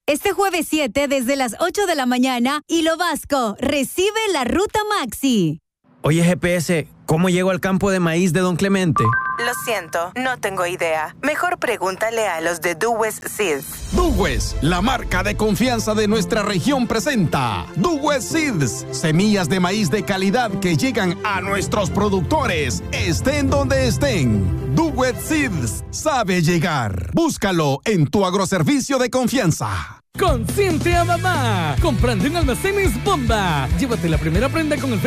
Este jueves 7 desde las 8 de la mañana, Hilo Vasco recibe la Ruta Maxi. Oye, GPS, ¿cómo llego al campo de maíz de Don Clemente? Lo siento, no tengo idea. Mejor pregúntale a los de Duwes Seeds. Duwes, la marca de confianza de nuestra región, presenta Duwes Seeds, semillas de maíz de calidad que llegan a nuestros productores, estén donde estén. Duwes Seeds sabe llegar. Búscalo en tu agroservicio de confianza. Consiente a mamá. Comprando en Almacenes Bomba. Llévate la primera prenda con el